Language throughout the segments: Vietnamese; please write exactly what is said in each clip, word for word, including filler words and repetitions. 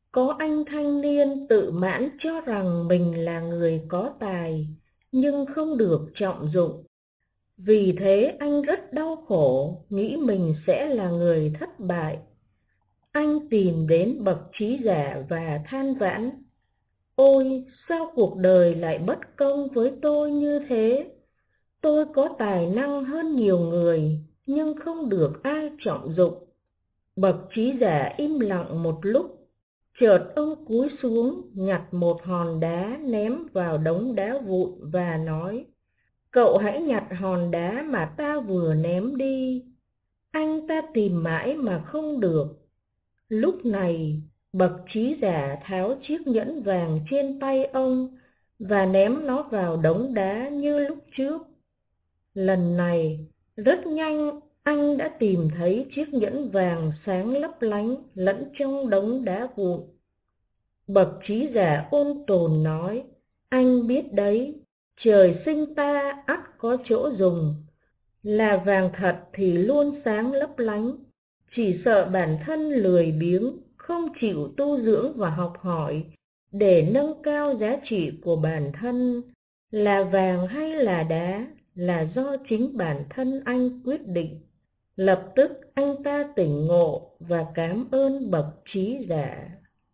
Có anh thanh niên tự mãn cho rằng mình là người có tài, nhưng không được trọng dụng. Vì thế anh rất đau khổ, nghĩ mình sẽ là người thất bại. Anh tìm đến bậc trí giả và than vãn: ôi, sao cuộc đời lại bất công với tôi như thế? Tôi có tài năng hơn nhiều người, nhưng không được ai trọng dụng. Bậc trí giả im lặng một lúc, chợt ông cúi xuống nhặt một hòn đá ném vào đống đá vụn và nói: cậu hãy nhặt hòn đá mà ta vừa ném đi. Anh ta tìm mãi mà không được. Lúc này, bậc trí giả tháo chiếc nhẫn vàng trên tay ông và ném nó vào đống đá như lúc trước. Lần này, rất nhanh anh đã tìm thấy chiếc nhẫn vàng sáng lấp lánh lẫn trong đống đá vụn. Bậc trí giả ôn tồn nói: anh biết đấy, trời sinh ta ắt có chỗ dùng. Là vàng thật thì luôn sáng lấp lánh, chỉ sợ bản thân lười biếng, không chịu tu dưỡng và học hỏi để nâng cao giá trị của bản thân. Là vàng hay là đá là do chính bản thân anh quyết định. Lập tức anh ta tỉnh ngộ và cảm ơn bậc trí giả.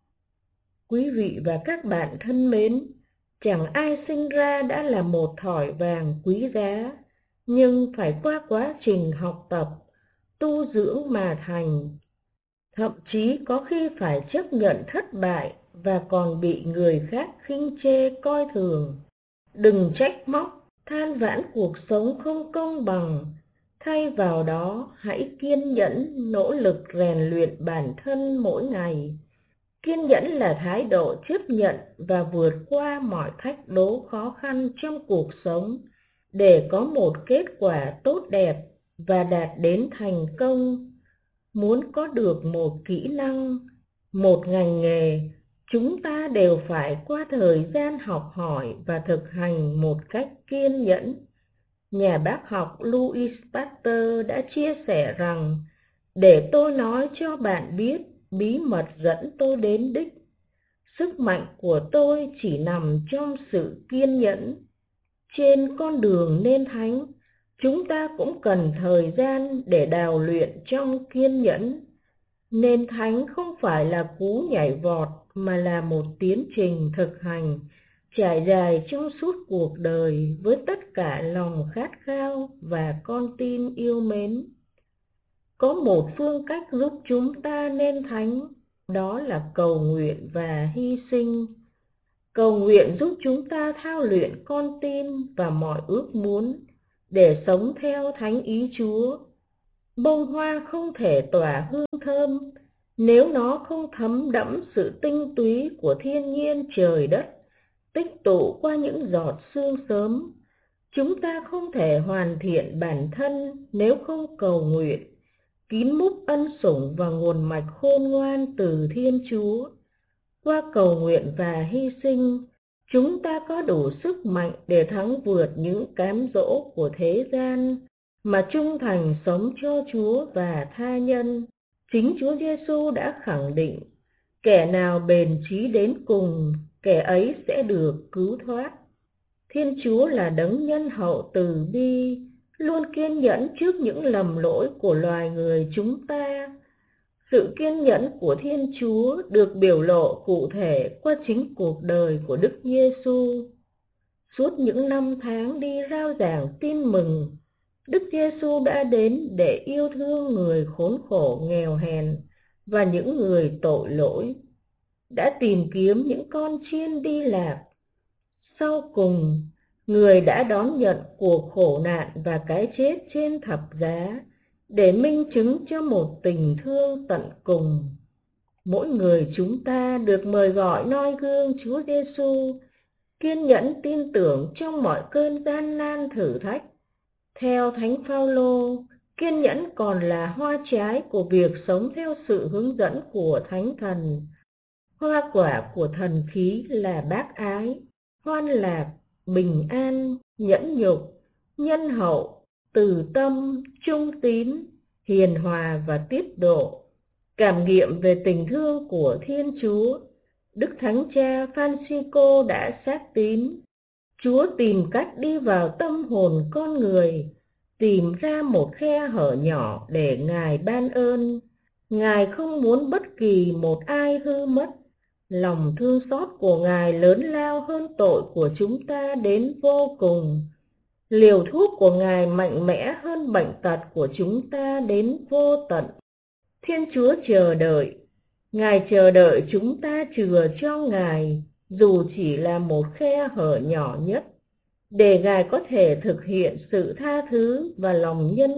Quý vị và các bạn thân mến, chẳng ai sinh ra đã là một thỏi vàng quý giá, nhưng phải qua quá trình học tập, tu dưỡng mà thành. Thậm chí có khi phải chấp nhận thất bại và còn bị người khác khinh chê coi thường. Đừng trách móc, than vãn cuộc sống không công bằng. Thay vào đó, hãy kiên nhẫn, nỗ lực rèn luyện bản thân mỗi ngày. Kiên nhẫn là thái độ chấp nhận và vượt qua mọi thách đố khó khăn trong cuộc sống để có một kết quả tốt đẹp và đạt đến thành công. Muốn có được một kỹ năng, một ngành nghề, chúng ta đều phải qua thời gian học hỏi và thực hành một cách kiên nhẫn. Nhà bác học Louis Pasteur đã chia sẻ rằng: để tôi nói cho bạn biết bí mật dẫn tôi đến đích. Sức mạnh của tôi chỉ nằm trong sự kiên nhẫn. Trên con đường nên thánh, chúng ta cũng cần thời gian để đào luyện trong kiên nhẫn. Nên thánh không phải là cú nhảy vọt mà là một tiến trình thực hành trải dài trong suốt cuộc đời với tất cả lòng khát khao và con tim yêu mến. Có một phương cách giúp chúng ta nên thánh, đó là cầu nguyện và hy sinh. Cầu nguyện giúp chúng ta thao luyện con tim và mọi ước muốn để sống theo thánh ý Chúa. Bông hoa không thể tỏa hương thơm nếu nó không thấm đẫm sự tinh túy của thiên nhiên trời đất, tích tụ qua những giọt sương sớm. Chúng ta không thể hoàn thiện bản thân nếu không cầu nguyện, kín múc ân sủng và nguồn mạch khôn ngoan từ Thiên Chúa. Qua cầu nguyện và hy sinh, chúng ta có đủ sức mạnh để thắng vượt những cám dỗ của thế gian, mà trung thành sống cho Chúa và tha nhân. Chính Chúa Giêsu đã khẳng định: kẻ nào bền chí đến cùng, kẻ ấy sẽ được cứu thoát. Thiên Chúa là đấng nhân hậu từ bi, luôn kiên nhẫn trước những lầm lỗi của loài người chúng ta. Sự kiên nhẫn của Thiên Chúa được biểu lộ cụ thể qua chính cuộc đời của Đức Giêsu. Suốt những năm tháng đi rao giảng tin mừng, Đức Giêsu đã đến để yêu thương người khốn khổ nghèo hèn và những người tội lỗi, đã tìm kiếm những con chiên đi lạc. Sau cùng, người đã đón nhận cuộc khổ nạn và cái chết trên thập giá để minh chứng cho một tình thương tận cùng. Mỗi người chúng ta được mời gọi noi gương Chúa Giêsu, kiên nhẫn tin tưởng trong mọi cơn gian nan thử thách. Theo Thánh Phaolô, kiên nhẫn còn là hoa trái của việc sống theo sự hướng dẫn của Thánh Thần. Hoa quả của thần khí là bác ái, hoan lạc, bình an, nhẫn nhục, nhân hậu, từ tâm, trung tín, hiền hòa và tiết độ. Cảm nghiệm về tình thương của Thiên Chúa, Đức Thánh Cha Francisco đã xác tín. Chúa tìm cách đi vào tâm hồn con người, tìm ra một khe hở nhỏ để Ngài ban ơn. Ngài không muốn bất kỳ một ai hư mất. Lòng thương xót của Ngài lớn lao hơn tội của chúng ta đến vô cùng. Liều thuốc của Ngài mạnh mẽ hơn bệnh tật của chúng ta đến vô tận. Thiên Chúa chờ đợi. Ngài chờ đợi chúng ta chừa cho Ngài, dù chỉ là một khe hở nhỏ nhất, để Ngài có thể thực hiện sự tha thứ và lòng nhân